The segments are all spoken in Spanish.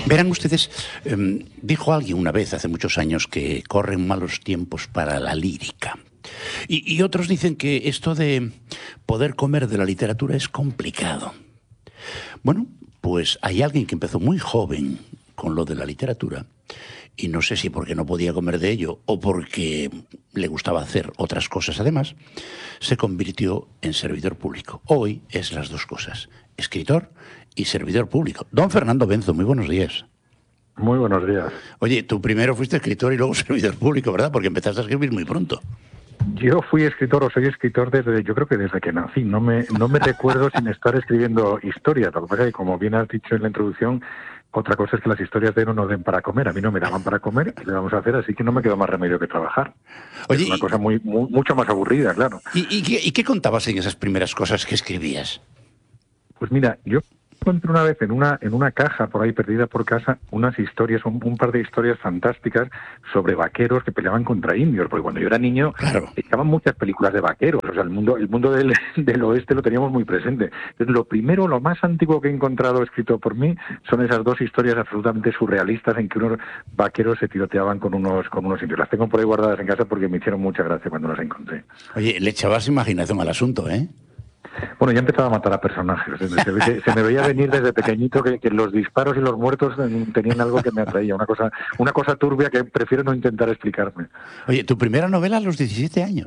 Verán ustedes, dijo alguien una vez hace muchos años que corren malos tiempos para la lírica. Y otros dicen que esto de poder comer de la literatura es complicado. Bueno, pues hay alguien que empezó muy joven con lo de la literatura, y no sé si porque no podía comer de ello o porque le gustaba hacer otras cosas además, se convirtió en servidor público. Hoy es las dos cosas, escritor y servidor público. Don Fernando Benzo, muy buenos días. Muy buenos días. Oye, tú primero fuiste escritor y luego servidor público, ¿verdad? Porque empezaste a escribir muy pronto. Yo fui escritor o soy escritor yo creo que desde que nací. No me recuerdo sin estar escribiendo historias. Lo que pasa es que, como bien has dicho en la introducción, otra cosa es que las historias de uno no den para comer. A mí no me daban para comer, ¿qué le vamos a hacer? Así que no me quedó más remedio que trabajar. Oye, es una cosa mucho más aburrida, claro. ¿Y qué contabas en esas primeras cosas que escribías? Pues mira, yo encontré una vez en una caja por ahí perdida por casa unas historias, un par de historias fantásticas sobre vaqueros que peleaban contra indios, porque cuando yo era niño estaban muchas películas de vaqueros, o sea, el mundo del oeste lo teníamos muy presente. Entonces, lo más antiguo que he encontrado escrito por mí son esas dos historias absolutamente surrealistas en que unos vaqueros se tiroteaban con unos indios. Las tengo por ahí guardadas en casa porque me hicieron mucha gracia cuando las encontré. Oye, le echabas imaginación al asunto, ¿eh? Bueno, ya empezaba a matar a personajes. Se me veía venir desde pequeñito que los disparos y los muertos tenían algo que me atraía, una cosa turbia que prefiero no intentar explicarme. Oye, ¿tu primera novela a los 17 años?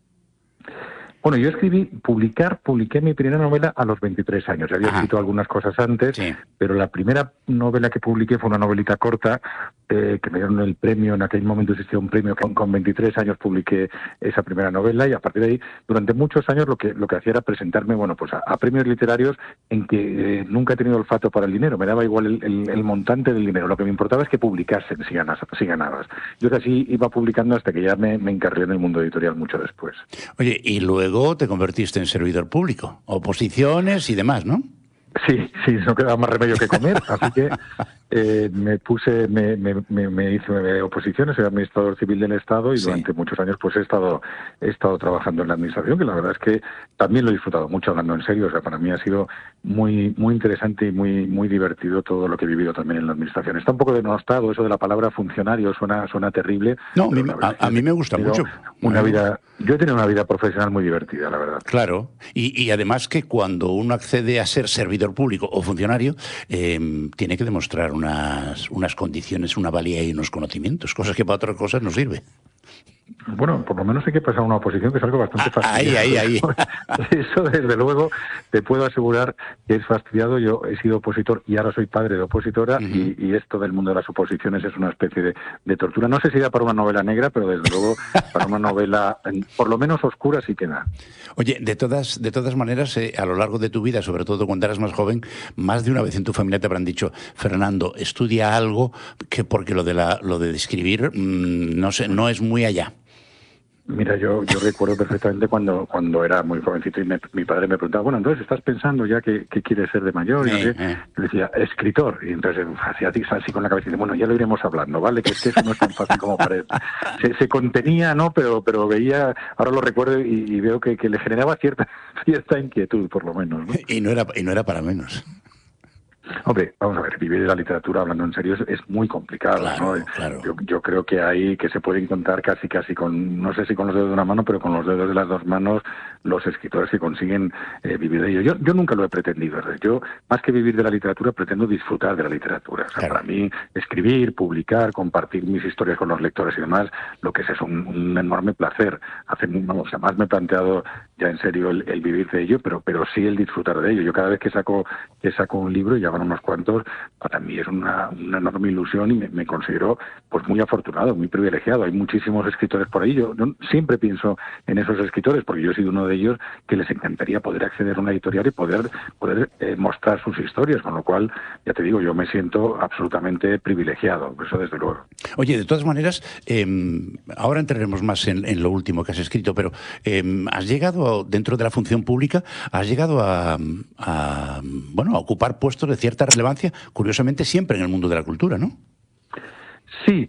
Bueno, yo publiqué mi primera novela a los 23 años. Ya había escrito algunas cosas antes, sí, pero la primera novela que publiqué fue una novelita corta que me dieron el premio. En aquel momento existía un premio que con 23 años publiqué esa primera novela, y a partir de ahí, durante muchos años, lo que hacía era presentarme, bueno, pues a premios literarios en que nunca he tenido olfato para el dinero. Me daba igual el montante del dinero. Lo que me importaba es que publicasen si ganabas. Yo casi iba publicando hasta que ya me encarrilé en el mundo editorial mucho después. Oye, y luego te convertiste en servidor público, oposiciones y demás, ¿no? Sí, no quedaba más remedio que comer, así que me hice oposiciones, soy administrador civil del Estado y durante muchos años pues he estado trabajando en la administración, que la verdad es que también lo he disfrutado mucho, hablando en serio. O sea, para mí ha sido muy interesante y muy divertido todo lo que he vivido también en la administración. Está un poco denostado eso de la palabra funcionario, suena terrible. No, a mí me gusta mucho. Yo he tenido una vida profesional muy divertida, la verdad. Claro, y además que cuando uno accede a ser servidor público o funcionario, tiene que demostrar unas condiciones, una valía y unos conocimientos, cosas que para otras cosas no sirve. Bueno, por lo menos hay que pasar a una oposición, que es algo bastante fastidioso. Ahí. Eso, desde luego, te puedo asegurar que es fastidiado. Yo he sido opositor y ahora soy padre de opositora, y esto del mundo de las oposiciones es una especie de tortura. No sé si da para una novela negra, pero desde luego para una novela, por lo menos oscura, sí que da. Oye, de todas maneras, a lo largo de tu vida, sobre todo cuando eras más joven, más de una vez en tu familia te habrán dicho: Fernando, estudia algo, porque lo de escribir, no sé, no es muy allá. Mira, yo recuerdo perfectamente cuando era muy jovencito y mi padre me preguntaba: bueno, entonces estás pensando ya que quieres ser de mayor, y no sé. Le decía escritor, y entonces hacía así con la cabeza y dice: bueno, ya lo iremos hablando, ¿vale? Que es que eso no es tan fácil como parece. Se contenía, ¿no? Pero veía, ahora lo recuerdo y veo que le generaba cierta inquietud, por lo menos, ¿no? Y no era para menos. Hombre, vamos a ver, vivir de la literatura, hablando en serio, es muy complicado, claro, ¿no? Claro. Yo creo que se pueden contar casi con, no sé si con los dedos de una mano, pero con los dedos de las dos manos, los escritores que consiguen vivir de ello. Yo nunca lo he pretendido. Yo, más que vivir de la literatura, pretendo disfrutar de la literatura. O sea, para mí, escribir, publicar, compartir mis historias con los lectores y demás, lo que es un enorme placer. Jamás me he planteado ya en serio el vivir de ello, pero sí el disfrutar de ello. Yo cada vez que saco un libro, y ya van unos cuantos, para mí es una enorme ilusión, y me considero pues muy afortunado, muy privilegiado. Hay muchísimos escritores por ahí. Yo siempre pienso en esos escritores, porque yo he sido uno de ellos que les encantaría poder acceder a una editorial y poder mostrar sus historias, con lo cual, ya te digo, yo me siento absolutamente privilegiado, eso desde luego. Oye, de todas maneras, ahora entraremos más en lo último que has escrito, pero has llegado, dentro de la función pública, has llegado a ocupar puestos de cierta relevancia, curiosamente siempre en el mundo de la cultura, ¿no? Sí,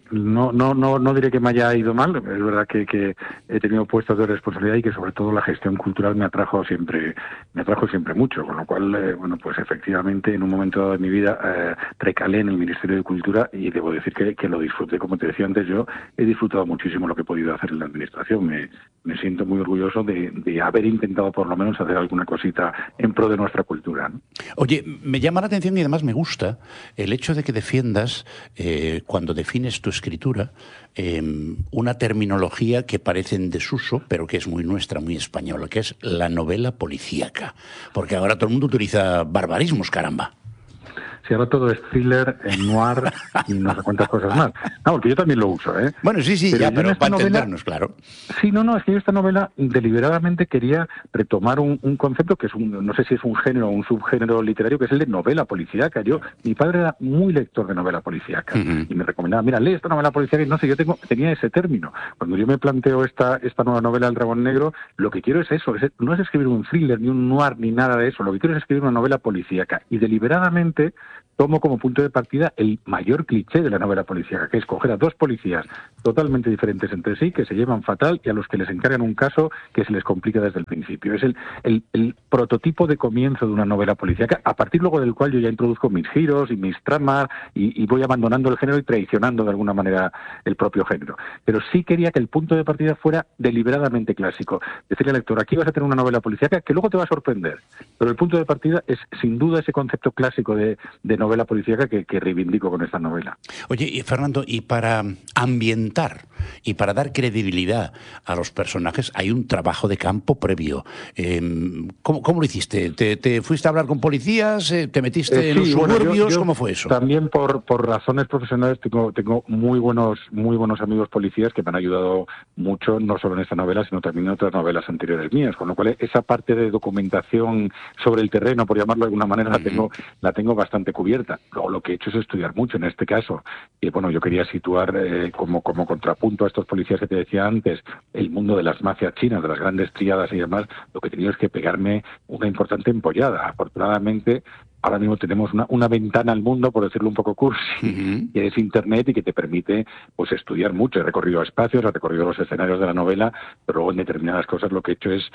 no diré que me haya ido mal. Es verdad que he tenido puestos de responsabilidad y que sobre todo la gestión cultural me atrajo siempre mucho, con lo cual, bueno, pues efectivamente en un momento dado de mi vida recalé en el Ministerio de Cultura y debo decir que lo disfruté. Como te decía antes, yo he disfrutado muchísimo lo que he podido hacer en la administración. Me siento muy orgulloso de haber intentado por lo menos hacer alguna cosita en pro de nuestra cultura, ¿no? Oye, me llama la atención y además me gusta el hecho de que defiendas, cuando defines tu escritura, una terminología que parece en desuso, pero que es muy nuestra, muy española, que es la novela policíaca. Porque ahora todo el mundo utiliza barbarismos, caramba. Si ahora todo es thriller, noir y no sé cuántas cosas más. No, porque yo también lo uso, ¿eh? Bueno, sí, pero para entendernos, claro. Sí, es que yo esta novela deliberadamente quería retomar un concepto que es no sé si es un género o un subgénero literario, que es el de novela policíaca. Mi padre era muy lector de novela policíaca y me recomendaba, mira, lee esta novela policíaca y no sé, tenía ese término. Cuando yo me planteo esta nueva novela, El Dragón Negro, lo que quiero es eso, no es escribir un thriller, ni un noir, ni nada de eso. Lo que quiero es escribir una novela policíaca y deliberadamente tomo como punto de partida el mayor cliché de la novela policíaca, que es coger a dos policías totalmente diferentes entre sí, que se llevan fatal y a los que les encargan un caso que se les complica desde el principio. Es el prototipo de comienzo de una novela policíaca, a partir luego del cual yo ya introduzco mis giros y mis tramas y voy abandonando el género y traicionando de alguna manera el propio género. Pero sí quería que el punto de partida fuera deliberadamente clásico. Decirle al lector, aquí vas a tener una novela policíaca que luego te va a sorprender, pero el punto de partida es sin duda ese concepto clásico de novela policíaca que reivindico con esta novela. Oye, y Fernando, y para ambientar y para dar credibilidad a los personajes hay un trabajo de campo previo. ¿Cómo lo hiciste? ¿Te fuiste a hablar con policías? ¿Te metiste en los suburbios? Yo ¿cómo fue eso? También por razones profesionales tengo muy buenos amigos policías que me han ayudado mucho, no solo en esta novela, sino también en otras novelas anteriores mías, con lo cual esa parte de documentación sobre el terreno, por llamarlo de alguna manera, la tengo bastante cubierta. Luego lo que he hecho es estudiar mucho en este caso. Y bueno, yo quería situar como contrapunto a estos policías que te decía antes, el mundo de las mafias chinas, de las grandes tríadas y demás. Lo que he tenido es que pegarme una importante empollada. Afortunadamente, ahora mismo tenemos una ventana al mundo, por decirlo un poco cursi, que es Internet y que te permite pues estudiar mucho. He recorrido espacios, he recorrido los escenarios de la novela, pero luego en determinadas cosas lo que he hecho es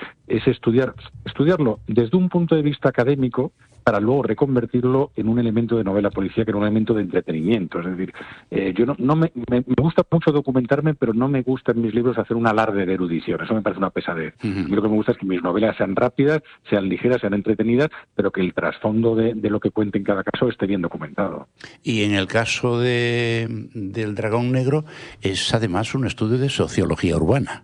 estudiarlo desde un punto de vista académico para luego reconvertirlo en un elemento de novela policíaca, en un elemento de entretenimiento. Es decir, yo me gusta mucho documentarme, pero no me gusta en mis libros hacer un alarde de erudición. Eso me parece una pesadez. A mí lo que me gusta es que mis novelas sean rápidas, sean ligeras, sean entretenidas, pero que el trasfondo de lo que cuente en cada caso esté bien documentado. Y en el caso del Dragón Negro es además un estudio de sociología urbana.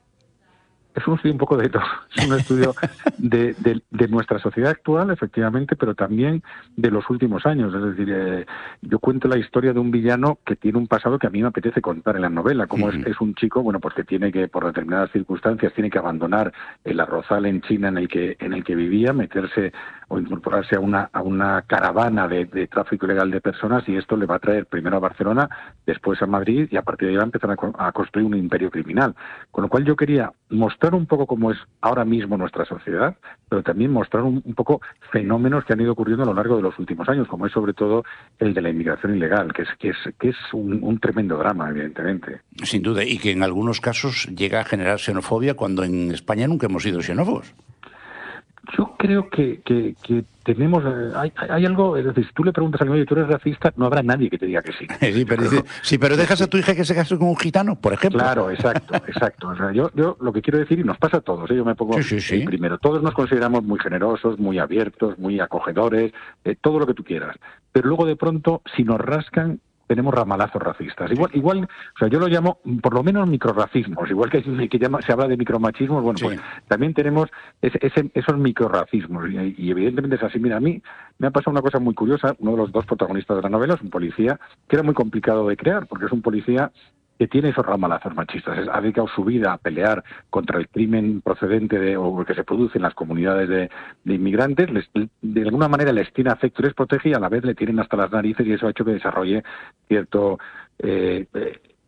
Es un estudio un poco de todo. Es un estudio de nuestra sociedad actual, efectivamente, pero también de los últimos años. Es decir, yo cuento la historia de un villano que tiene un pasado que a mí me apetece contar en la novela. Como es un chico, bueno, pues que tiene que, por determinadas circunstancias, tiene que abandonar el arrozal en China en el que vivía, meterse o incorporarse a una caravana de tráfico ilegal de personas, y esto le va a traer primero a Barcelona, después a Madrid, y a partir de ahí va a empezar a construir un imperio criminal. Con lo cual yo quería mostrar un poco cómo es ahora mismo nuestra sociedad, pero también mostrar un poco fenómenos que han ido ocurriendo a lo largo de los últimos años, como es sobre todo el de la inmigración ilegal, que es un tremendo drama, evidentemente. Sin duda, y que en algunos casos llega a generar xenofobia cuando en España nunca hemos sido xenófobos. Yo creo que tenemos... Hay algo... Es decir, si tú le preguntas a alguien, oye, ¿tú eres racista? No habrá nadie que te diga que sí. Pero dejas a tu hija que se case con un gitano, por ejemplo. Claro, exacto. O sea, yo lo que quiero decir, y nos pasa a todos, yo me pongo el primero, todos nos consideramos muy generosos, muy abiertos, muy acogedores, todo lo que tú quieras. Pero luego de pronto, si nos rascan, tenemos ramalazos racistas. Igual, o sea, yo lo llamo por lo menos microrracismos, igual que se habla de micromachismos, bueno, pues también tenemos esos microrracismos, y evidentemente es así. Mira, a mí me ha pasado una cosa muy curiosa. Uno de los dos protagonistas de la novela es un policía que era muy complicado de crear, porque es un policía que tiene esos ramalazos machistas. Ha dedicado su vida a pelear contra el crimen procedente o que se produce en las comunidades de inmigrantes. De alguna manera les tiene afecto, les protege, y a la vez le tienen hasta las narices, y eso ha hecho que desarrolle cierto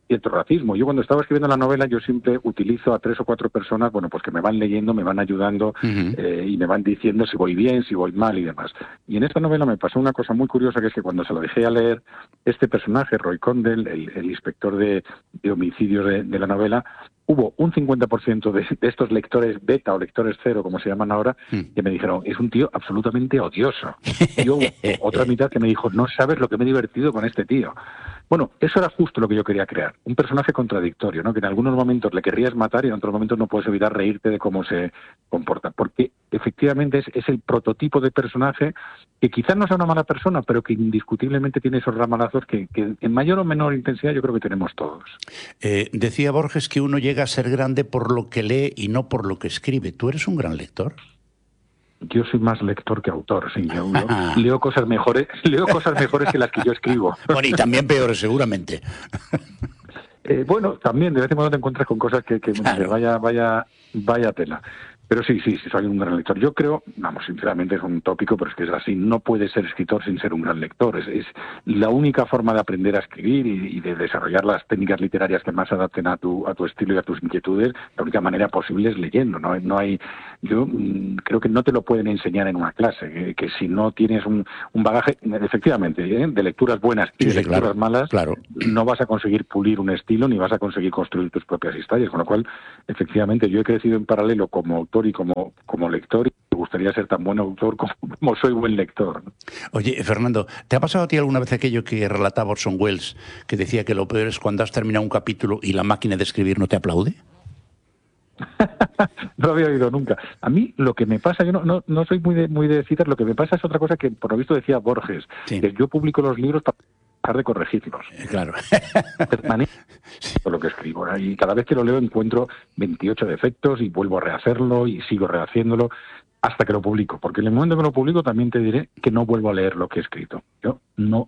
cierto racismo. Yo cuando estaba escribiendo la novela, yo siempre utilizo a 3 o 4 personas, bueno, pues que me van leyendo, me van ayudando y me van diciendo si voy bien, si voy mal y demás. Y en esta novela me pasó una cosa muy curiosa, que es que cuando se lo dejé a leer, este personaje, Roy Condell, el inspector de homicidios de la novela, hubo un 50% de estos lectores beta o lectores cero, como se llaman ahora, que me dijeron, es un tío absolutamente odioso. Y hubo otra mitad que me dijo, no sabes lo que me he divertido con este tío. Bueno, eso era justo lo que yo quería crear, un personaje contradictorio, ¿no? Que en algunos momentos le querrías matar y en otros momentos no puedes evitar reírte de cómo se comporta, porque efectivamente es el prototipo de personaje que quizás no sea una mala persona, pero que indiscutiblemente tiene esos ramalazos que en mayor o menor intensidad yo creo que tenemos todos. Decía Borges que uno llega a ser grande por lo que lee y no por lo que escribe. ¿Tú eres un gran lector? Yo soy más lector que autor, sí. Yo leo cosas mejores que las que yo escribo. Bueno, y también peores, seguramente. Bueno, también de vez en cuando te encuentras con cosas que Claro. vaya tela. Pero sí, soy un gran lector. Yo creo, vamos, sinceramente es un tópico, pero es que es así. No puedes ser escritor sin ser un gran lector. Es la única forma de aprender a escribir y de desarrollar las técnicas literarias que más se adapten a tu estilo y a tus inquietudes. La única manera posible es leyendo. No hay. Yo creo que no te lo pueden enseñar en una clase. Que si no tienes un bagaje, efectivamente, de lecturas buenas y de lecturas malas, claro. no vas a conseguir pulir un estilo ni vas a conseguir construir tus propias historias. Con lo cual, efectivamente, yo he crecido en paralelo como autor y como lector, y me gustaría ser tan buen autor como soy buen lector, ¿no? Oye, Fernando, ¿te ha pasado a ti alguna vez aquello que relataba Orson Welles, que decía que lo peor es cuando has terminado un capítulo y la máquina de escribir no te aplaude? No lo había oído nunca. A mí lo que me pasa, yo no soy muy de citas, lo que me pasa es otra cosa que por lo visto decía Borges, Sí. que yo publico los libros para dejar de corregirlos. Claro. Por lo que escribo, ¿no? Y cada vez que lo leo encuentro 28 defectos y vuelvo a rehacerlo y sigo rehaciéndolo hasta que lo publico, porque en el momento que lo publico también te diré que no vuelvo a leer lo que he escrito. Yo no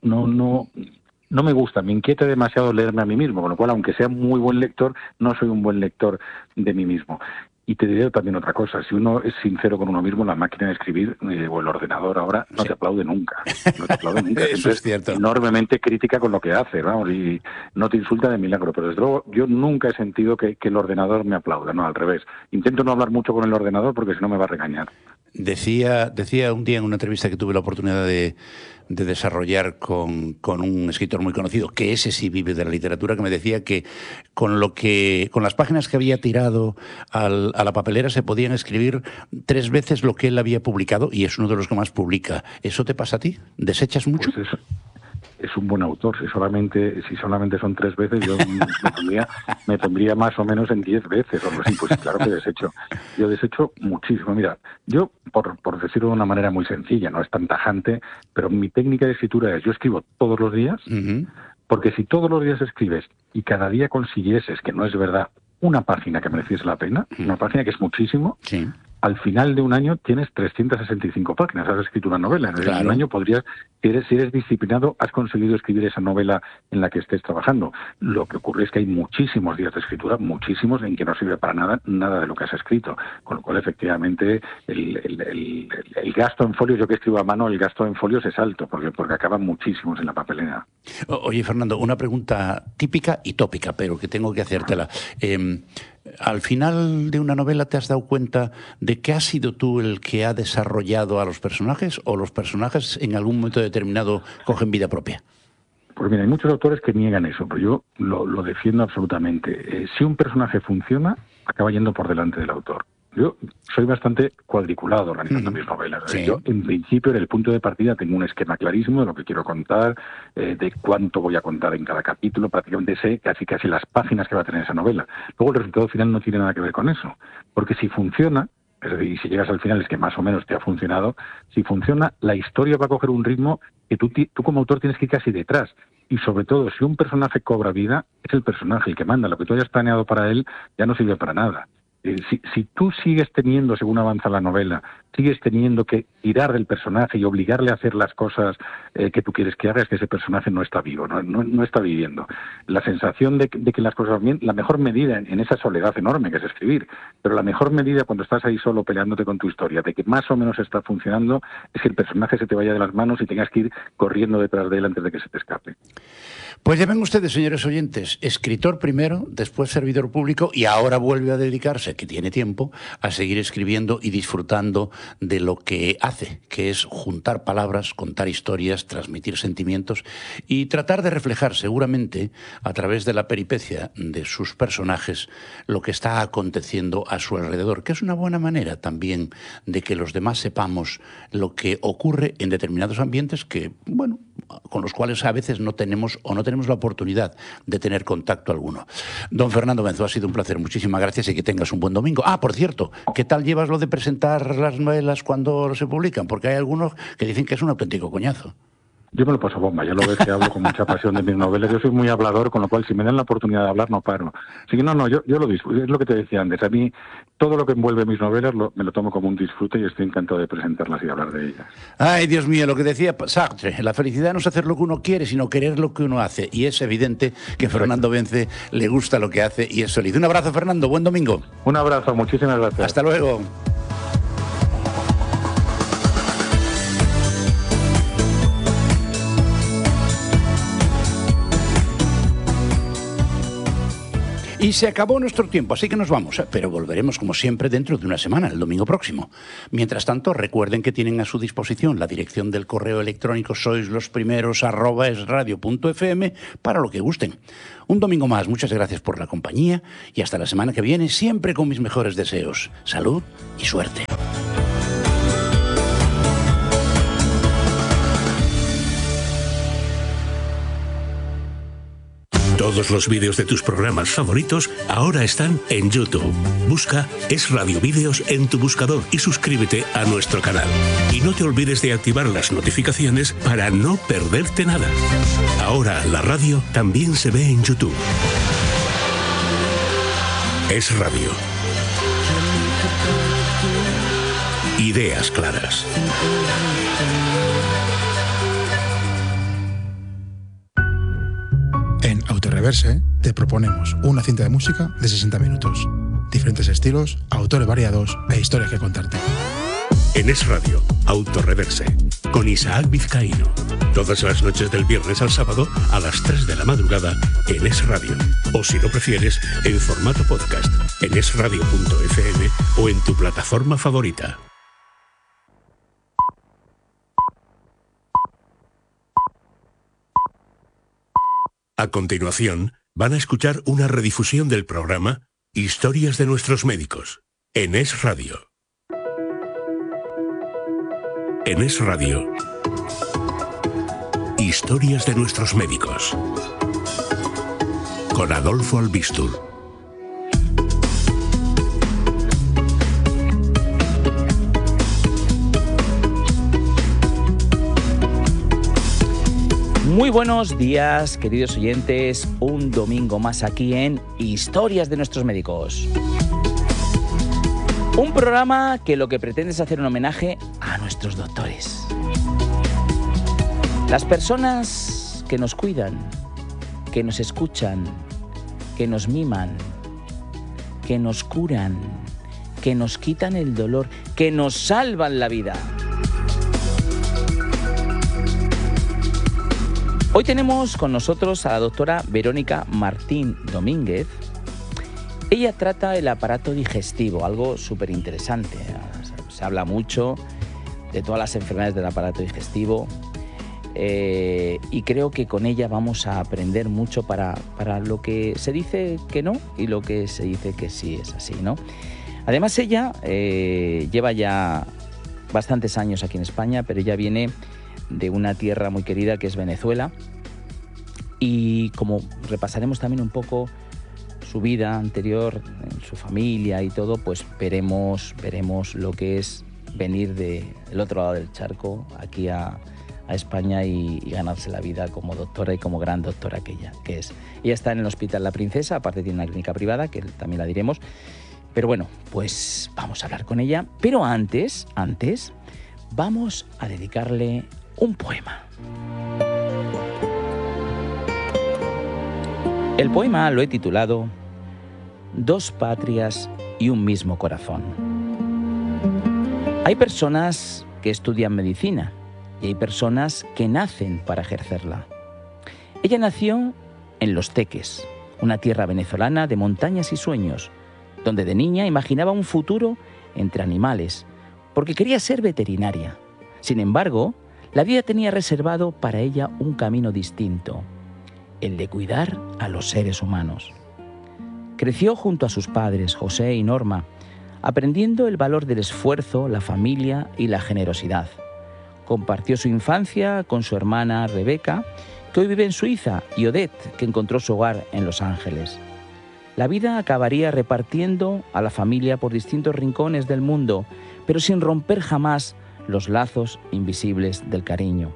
me gusta, me inquieta demasiado leerme a mí mismo, con lo cual, aunque sea muy buen lector, no soy un buen lector de mí mismo. Y te diré también otra cosa, si uno es sincero con uno mismo, la máquina de escribir o el ordenador ahora no te aplaude nunca. No te aplaude nunca. Eso es cierto. Enormemente crítica con lo que hace, vamos, y no te insulta de milagro. Pero desde luego yo nunca he sentido que el ordenador me aplauda, no, al revés. Intento no hablar mucho con el ordenador porque si no me va a regañar. Decía un día en una entrevista que tuve la oportunidad de desarrollar con un escritor muy conocido, que ese sí vive de la literatura, que me decía que con las páginas que había tirado a la papelera se podían escribir 3 veces lo que él había publicado, y es uno de los que más publica. ¿Eso te pasa a ti? ¿Desechas mucho? Pues eso. Es un buen autor. Si solamente son 3 veces, yo me pondría más o menos en 10 veces o algo así. Pues claro que desecho. Yo desecho muchísimo. Mira, yo, por decirlo de una manera muy sencilla, no es tan tajante, pero mi técnica de escritura es, yo escribo todos los días, porque si todos los días escribes y cada día consiguieses, que no es verdad, una página que mereciese la pena, una página que es muchísimo, sí. Al final de un año tienes 365 páginas, has escrito una novela. Claro. En un año podrías, si eres disciplinado, has conseguido escribir esa novela en la que estés trabajando. Lo que ocurre es que hay muchísimos días de escritura, muchísimos, en que no sirve para nada de lo que has escrito. Con lo cual, efectivamente, el gasto en folios, yo que escribo a mano, el gasto en folios es alto, porque acaban muchísimos en la papelera. Oye, Fernando, una pregunta típica y tópica, pero que tengo que hacértela. Al final de una novela, ¿te has dado cuenta de que has sido tú el que ha desarrollado a los personajes o los personajes en algún momento determinado cogen vida propia? Pues mira, hay muchos autores que niegan eso, pero yo lo defiendo absolutamente. Si un personaje funciona, acaba yendo por delante del autor. Yo soy bastante cuadriculado organizando mis novelas. Sí. Yo, en principio, en el punto de partida tengo un esquema clarísimo de lo que quiero contar, de cuánto voy a contar en cada capítulo. Prácticamente sé casi las páginas que va a tener esa novela. Luego el resultado final no tiene nada que ver con eso. Porque si funciona, es decir, si llegas al final es que más o menos te ha funcionado, si funciona, la historia va a coger un ritmo que tú como autor tienes que ir casi detrás. Y sobre todo, si un personaje cobra vida, es el personaje el que manda. Lo que tú hayas planeado para él ya no sirve para nada. Si tú sigues teniendo, según avanza la novela, sigues teniendo que tirar del personaje y obligarle a hacer las cosas que tú quieres que haga, es que ese personaje no está vivo, no está viviendo. La sensación de que las cosas van bien, la mejor medida en esa soledad enorme que es escribir, pero la mejor medida cuando estás ahí solo peleándote con tu historia, de que más o menos está funcionando, es que el personaje se te vaya de las manos y tengas que ir corriendo detrás de él antes de que se te escape. Pues ya ven ustedes, señores oyentes, escritor primero, después servidor público y ahora vuelve a dedicarse, que tiene tiempo, a seguir escribiendo y disfrutando de lo que hace, que es juntar palabras, contar historias, transmitir sentimientos y tratar de reflejar seguramente a través de la peripecia de sus personajes lo que está aconteciendo a su alrededor, que es una buena manera también de que los demás sepamos lo que ocurre en determinados ambientes que, bueno, con los cuales a veces no tenemos la oportunidad de tener contacto alguno. Don Fernando Benzo, ha sido un placer, muchísimas gracias y que tengas un buen domingo. Ah, por cierto, ¿qué tal llevas lo de presentar las novelas cuando se publican? Porque hay algunos que dicen que es un auténtico coñazo. Yo me lo paso bomba, ya lo ves que hablo con mucha pasión de mis novelas. Yo soy muy hablador, con lo cual si me dan la oportunidad de hablar no paro. Así que yo lo disfruto, es lo que te decía antes. A mí todo lo que envuelve mis novelas me lo tomo como un disfrute y estoy encantado de presentarlas y hablar de ellas. Ay, Dios mío, lo que decía Sartre, la felicidad no es hacer lo que uno quiere, sino querer lo que uno hace. Y es evidente que Fernando Bence le gusta lo que hace y es feliz. Un abrazo, Fernando, buen domingo. Un abrazo, muchísimas gracias. Hasta luego. Y se acabó nuestro tiempo, así que nos vamos, pero volveremos como siempre dentro de una semana, el domingo próximo. Mientras tanto, recuerden que tienen a su disposición la dirección del correo electrónico soislosprimeros@esradio.fm para lo que gusten. Un domingo más, muchas gracias por la compañía y hasta la semana que viene, siempre con mis mejores deseos. Salud y suerte. Todos los vídeos de tus programas favoritos ahora están en YouTube. Busca Es Radio Vídeos en tu buscador y suscríbete a nuestro canal. Y no te olvides de activar las notificaciones para no perderte nada. Ahora la radio también se ve en YouTube. Es Radio. Ideas claras. En Autoreverse te proponemos una cinta de música de 60 minutos. Diferentes estilos, autores variados e historias que contarte. En Es Radio, Autoreverse, con Isaac Vizcaíno. Todas las noches del viernes al sábado a las 3 de la madrugada en Es Radio. O si lo prefieres, en formato podcast, en esradio.fm o en tu plataforma favorita. A continuación, van a escuchar una redifusión del programa Historias de nuestros médicos, en Es Radio. En Es Radio, Historias de nuestros médicos, con Adolfo Albistur. Muy buenos días, queridos oyentes, un domingo más aquí en Historias de nuestros médicos. Un programa que lo que pretende es hacer un homenaje a nuestros doctores. Las personas que nos cuidan, que nos escuchan, que nos miman, que nos curan, que nos quitan el dolor, que nos salvan la vida. Hoy tenemos con nosotros a la doctora Verónica Martín Domínguez. Ella trata el aparato digestivo, algo súper interesante. Se habla mucho de todas las enfermedades del aparato digestivo y creo que con ella vamos a aprender mucho para lo que se dice que no y lo que se dice que sí es así, ¿no? Además ella lleva ya bastantes años aquí en España, pero ella viene de una tierra muy querida que es Venezuela, y como repasaremos también un poco su vida anterior, su familia y todo, pues veremos lo que es venir del otro lado del charco aquí a España y ganarse la vida como doctora y como gran doctora que es. Ella está en el Hospital La Princesa, aparte tiene una clínica privada que también la diremos, pero bueno, pues vamos a hablar con ella. Pero antes vamos a dedicarle un poema. El poema lo he titulado Dos patrias y un mismo corazón. Hay personas que estudian medicina y hay personas que nacen para ejercerla. Ella nació en Los Teques, una tierra venezolana de montañas y sueños, donde de niña imaginaba un futuro entre animales, porque quería ser veterinaria. Sin embargo, la vida tenía reservado para ella un camino distinto, el de cuidar a los seres humanos. Creció junto a sus padres, José y Norma, aprendiendo el valor del esfuerzo, la familia y la generosidad. Compartió su infancia con su hermana Rebeca, que hoy vive en Suiza, y Odette, que encontró su hogar en Los Ángeles. La vida acabaría repartiendo a la familia por distintos rincones del mundo, pero sin romper jamás los lazos invisibles del cariño.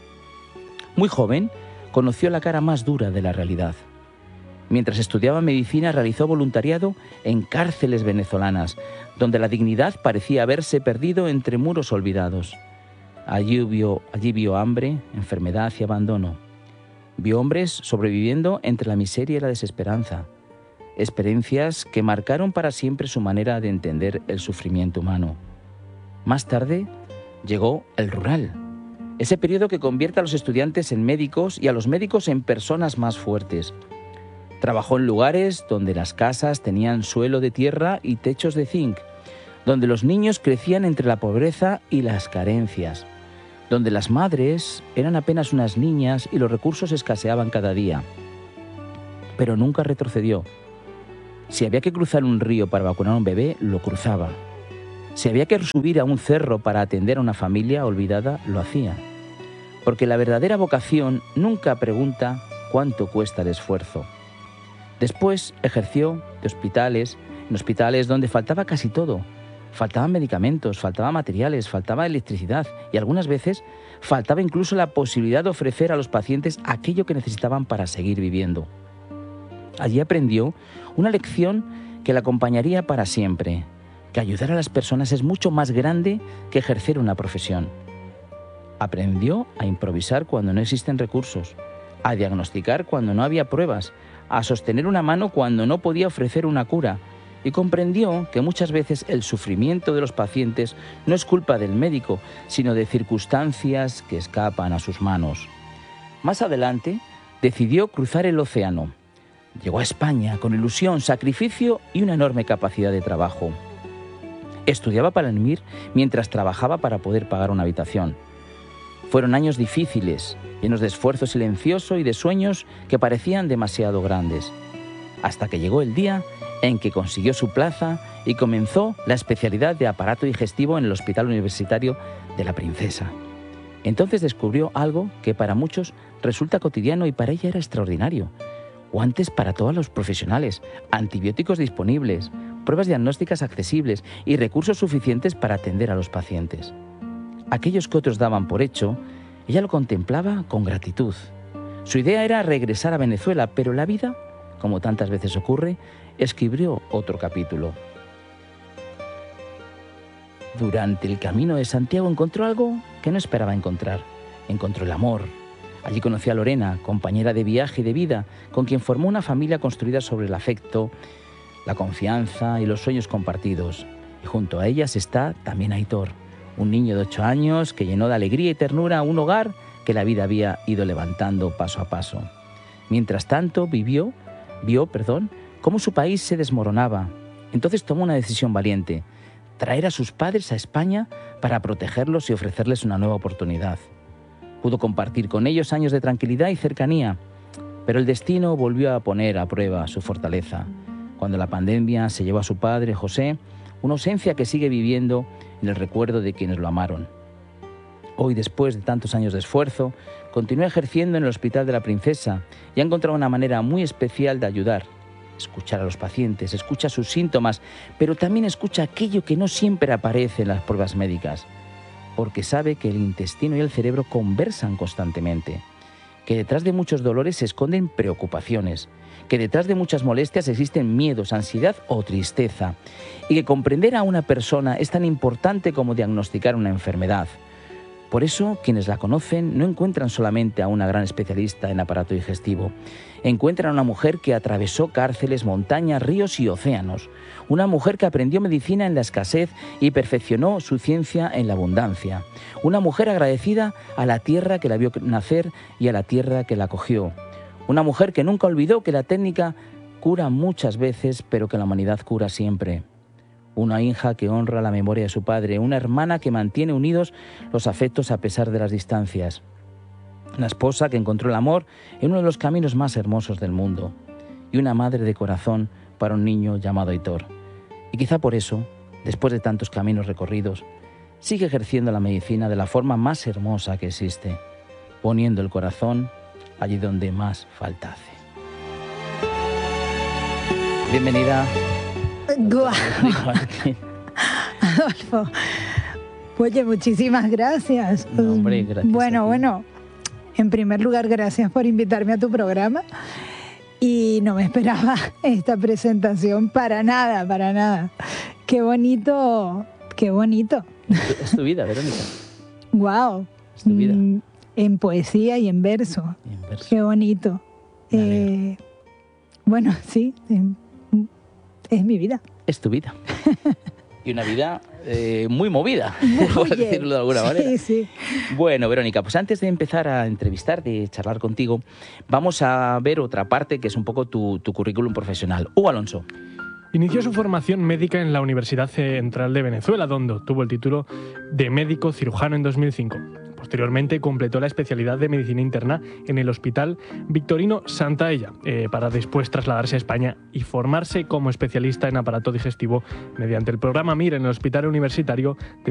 Muy joven, conoció la cara más dura de la realidad. Mientras estudiaba medicina, realizó voluntariado en cárceles venezolanas, donde la dignidad parecía haberse perdido entre muros olvidados. Allí vio hambre, enfermedad y abandono. Vio hombres sobreviviendo entre la miseria y la desesperanza. Experiencias que marcaron para siempre su manera de entender el sufrimiento humano. Más tarde llegó el rural, ese periodo que convierte a los estudiantes en médicos y a los médicos en personas más fuertes. Trabajó en lugares donde las casas tenían suelo de tierra y techos de zinc, donde los niños crecían entre la pobreza y las carencias, donde las madres eran apenas unas niñas y los recursos escaseaban cada día. Pero nunca retrocedió. Si había que cruzar un río para vacunar a un bebé, lo cruzaba. Si había que subir a un cerro para atender a una familia olvidada, lo hacía. Porque la verdadera vocación nunca pregunta cuánto cuesta el esfuerzo. Después ejerció en hospitales donde faltaba casi todo. Faltaban medicamentos, faltaba materiales, faltaba electricidad y algunas veces faltaba incluso la posibilidad de ofrecer a los pacientes aquello que necesitaban para seguir viviendo. Allí aprendió una lección que la acompañaría para siempre, que ayudar a las personas es mucho más grande que ejercer una profesión. Aprendió a improvisar cuando no existen recursos, a diagnosticar cuando no había pruebas, a sostener una mano cuando no podía ofrecer una cura, y comprendió que muchas veces el sufrimiento de los pacientes no es culpa del médico, sino de circunstancias que escapan a sus manos. Más adelante, decidió cruzar el océano. Llegó a España con ilusión, sacrificio y una enorme capacidad de trabajo. Estudiaba para el MIR mientras trabajaba para poder pagar una habitación. Fueron años difíciles, llenos de esfuerzo silencioso y de sueños que parecían demasiado grandes, hasta que llegó el día en que consiguió su plaza y comenzó la especialidad de aparato digestivo en el Hospital Universitario de la Princesa. Entonces descubrió algo que para muchos resulta cotidiano y para ella era extraordinario. Guantes para todos los profesionales, antibióticos disponibles, pruebas diagnósticas accesibles y recursos suficientes para atender a los pacientes. Aquellos que otros daban por hecho, ella lo contemplaba con gratitud. Su idea era regresar a Venezuela, pero la vida, como tantas veces ocurre, escribió otro capítulo. Durante el camino de Santiago encontró algo que no esperaba encontrar. Encontró el amor. Allí conoció a Lorena, compañera de viaje y de vida, con quien formó una familia construida sobre el afecto, la confianza y los sueños compartidos. Y junto a ellas está también Aitor, un niño de 8 años que llenó de alegría y ternura un hogar que la vida había ido levantando paso a paso. Mientras tanto, vio cómo su país se desmoronaba. Entonces tomó una decisión valiente: traer a sus padres a España para protegerlos y ofrecerles una nueva oportunidad. Pudo compartir con ellos años de tranquilidad y cercanía, pero el destino volvió a poner a prueba su fortaleza. Cuando la pandemia se llevó a su padre, José, una ausencia que sigue viviendo en el recuerdo de quienes lo amaron. Hoy, después de tantos años de esfuerzo, continúa ejerciendo en el Hospital de la Princesa y ha encontrado una manera muy especial de ayudar. Escuchar a los pacientes, escucha sus síntomas, pero también escucha aquello que no siempre aparece en las pruebas médicas, porque sabe que el intestino y el cerebro conversan constantemente, que detrás de muchos dolores se esconden preocupaciones, que detrás de muchas molestias existen miedos, ansiedad o tristeza, y que comprender a una persona es tan importante como diagnosticar una enfermedad, Por eso, quienes la conocen no encuentran solamente a una gran especialista en aparato digestivo. Encuentran a una mujer que atravesó cárceles, montañas, ríos y océanos. Una mujer que aprendió medicina en la escasez y perfeccionó su ciencia en la abundancia. Una mujer agradecida a la tierra que la vio nacer y a la tierra que la acogió. Una mujer que nunca olvidó que la técnica cura muchas veces, pero que la humanidad cura siempre. Una hija que honra la memoria de su padre, una hermana que mantiene unidos los afectos a pesar de las distancias. Una esposa que encontró el amor en uno de los caminos más hermosos del mundo. Y una madre de corazón para un niño llamado Aitor. Y quizá por eso, después de tantos caminos recorridos, sigue ejerciendo la medicina de la forma más hermosa que existe, poniendo el corazón allí donde más falta hace. Bienvenida. Adolfo, oye, muchísimas gracias. No, hombre, gracias. Bueno, en primer lugar, gracias por invitarme a tu programa. Y no me esperaba esta presentación para nada. Qué bonito. Es tu vida, Verónica. Wow. Es tu vida. En poesía y en verso. Qué bonito. Bueno, sí, es mi vida. Es tu vida. Y una vida muy movida, por decirlo de alguna manera. Sí. Bueno, Verónica, pues antes de empezar a entrevistarte y charlar contigo, vamos a ver otra parte que es un poco tu currículum profesional. Hugo Alonso. Inició su formación médica en la Universidad Central de Venezuela, donde obtuvo el título de médico cirujano en 2005. Posteriormente completó la especialidad de medicina interna en el Hospital Victorino Santaella, para después trasladarse a España y formarse como especialista en aparato digestivo mediante el programa MIR en el Hospital Universitario de